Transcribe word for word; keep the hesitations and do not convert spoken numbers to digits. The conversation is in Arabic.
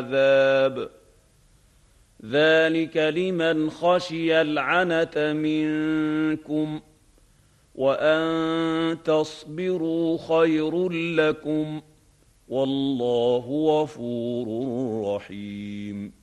عذاب ذلك لمن خشي العنت منكم وأن تصبروا خير لكم والله غفور رحيم